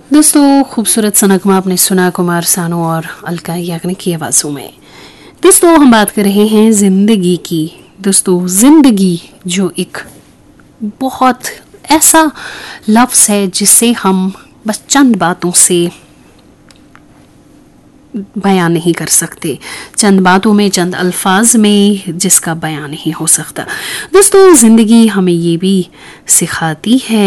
दोस्तों, खूबसूरत सा नगमा आपने सुना कुमार सानू और अलका याग्निक की आवाज़ों में। दोस्तों, हम बात कर रहे हैं ज़िंदगी की। दोस्तों, ज़िंदगी जो एक बहुत ऐसा लफ्ज़ है जिसे हम बस चंद बातों से बयां नहीं कर सकते, चंद बातों में, चंद अल्फाज में जिसका बयां नहीं हो सकता। दोस्तों, ज़िंदगी हमें ये भी सिखाती है